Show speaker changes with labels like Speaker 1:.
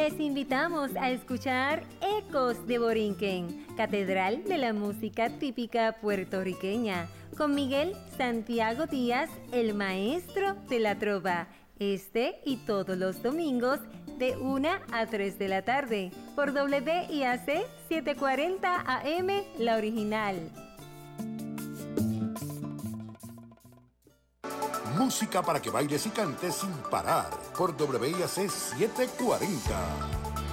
Speaker 1: Les invitamos a escuchar Ecos de Borinquen, Catedral de la Música Típica Puertorriqueña, con Miguel Santiago Díaz, el maestro de la trova, este y todos los domingos de 1 a 3 de la tarde, por WIAC 740 AM, la original.
Speaker 2: Música para que bailes y cantes sin parar por WIAC 740.